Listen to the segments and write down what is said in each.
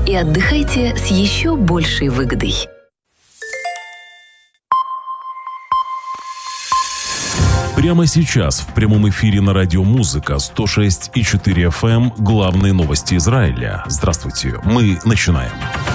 и отдыхайте с еще большей выгодой. Прямо сейчас в прямом эфире на радио «Музыка» 106,4 FM главные новости Израиля. Здравствуйте, мы начинаем.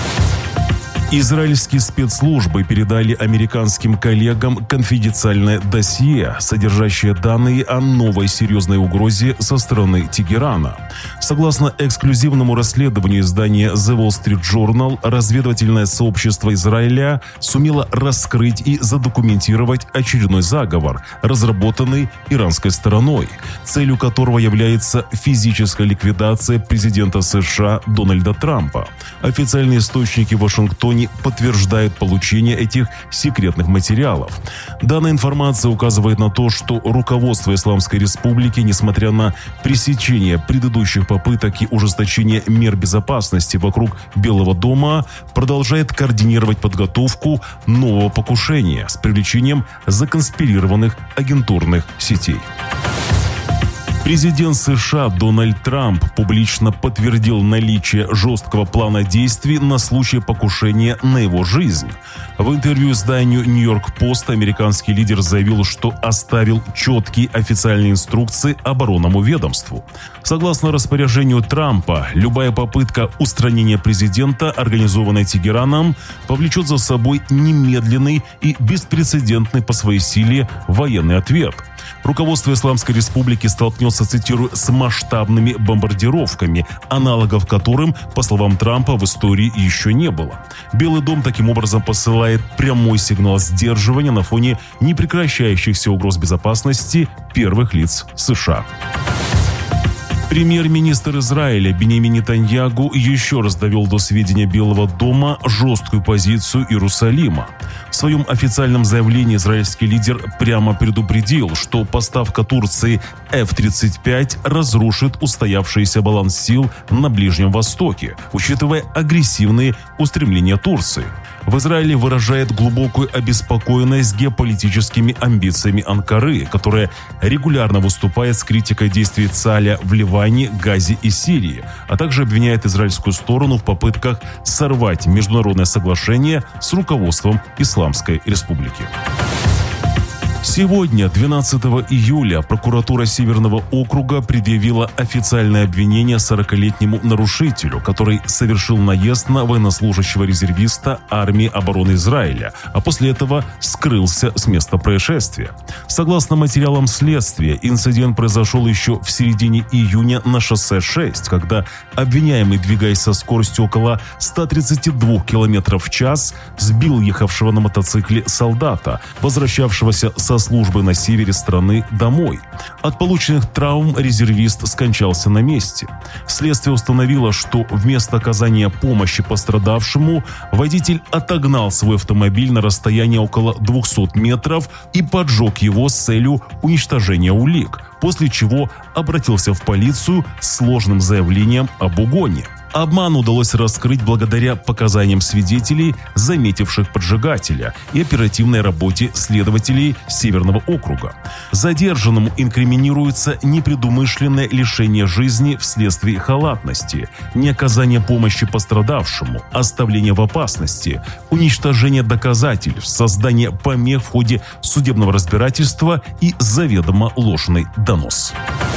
Израильские спецслужбы передали американским коллегам конфиденциальное досье, содержащее данные о новой серьезной угрозе со стороны Тегерана. Согласно эксклюзивному расследованию издания The Wall Street Journal, разведывательное сообщество Израиля сумело раскрыть и задокументировать очередной заговор, разработанный иранской стороной, целью которого является физическая ликвидация президента США Дональда Трампа. Официальные источники в Вашингтоне подтверждают получение этих секретных материалов. Данная информация указывает на то, что руководство Исламской Республики, несмотря на пресечение предыдущих попыток и ужесточение мер безопасности вокруг Белого дома, продолжает координировать подготовку нового покушения с привлечением законспирированных агентурных сетей. Президент США Дональд Трамп публично подтвердил наличие жесткого плана действий на случай покушения на его жизнь. В интервью изданию «Нью-Йорк Пост» американский лидер заявил, что оставил четкие официальные инструкции оборонному ведомству. Согласно распоряжению Трампа, любая попытка устранения президента, организованная Тегераном, повлечет за собой немедленный и беспрецедентный по своей силе военный ответ. Руководство Исламской Республики столкнется, цитирую, с масштабными бомбардировками, аналогов которым, по словам Трампа, в истории еще не было. Белый дом таким образом посылает прямой сигнал сдерживания на фоне непрекращающихся угроз безопасности первых лиц США. Премьер-министр Израиля Биньямин Нетаньяху еще раз довел до сведения Белого дома жесткую позицию Иерусалима. В своем официальном заявлении израильский лидер прямо предупредил, что поставка Турции F-35 разрушит устоявшийся баланс сил на Ближнем Востоке, учитывая агрессивные устремления Турции. В Израиле выражает глубокую обеспокоенность геополитическими амбициями Анкары, которая регулярно выступает с критикой действий Цаля в Ливане, Газе и Сирии, а также обвиняет израильскую сторону в попытках сорвать международное соглашение с руководством Исламской Республики. Сегодня, 12 июля, прокуратура Северного округа предъявила официальное обвинение 40-летнему нарушителю, который совершил наезд на военнослужащего резервиста армии обороны Израиля, а после этого скрылся с места происшествия. Согласно материалам следствия, инцидент произошел еще в середине июня на шоссе 6, когда обвиняемый, двигаясь со скоростью около 132 км в час, сбил ехавшего на мотоцикле солдата, возвращавшегося со службы на севере страны домой. От полученных травм резервист скончался на месте. Следствие установило, что вместо оказания помощи пострадавшему водитель отогнал свой автомобиль на расстояние около 200 метров и поджег его с целью уничтожения улик, после чего обратился в полицию с сложным заявлением об угоне. Обман удалось раскрыть благодаря показаниям свидетелей, заметивших поджигателя, и оперативной работе следователей Северного округа. Задержанному инкриминируется непредумышленное лишение жизни вследствие халатности, неоказание помощи пострадавшему, оставление в опасности, уничтожение доказательств, создание помех в ходе судебного разбирательства и заведомо ложный донос.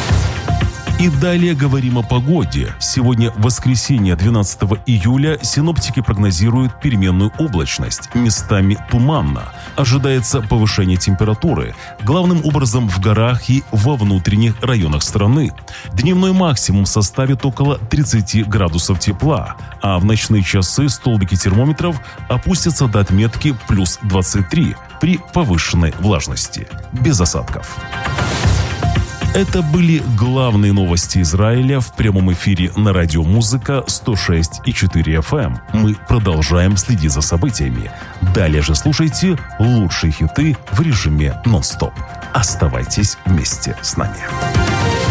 И далее говорим о погоде. Сегодня, воскресенье, 12 июля, синоптики прогнозируют переменную облачность, местами туманно. Ожидается повышение температуры, главным образом в горах и во внутренних районах страны. Дневной максимум составит около 30 градусов тепла, а в ночные часы столбики термометров опустятся до отметки плюс 23 при повышенной влажности, без осадков. Это были главные новости Израиля в прямом эфире на радио «Музыка» 106,4 FM. Мы продолжаем следить за событиями. Далее же слушайте лучшие хиты в режиме нон-стоп. Оставайтесь вместе с нами.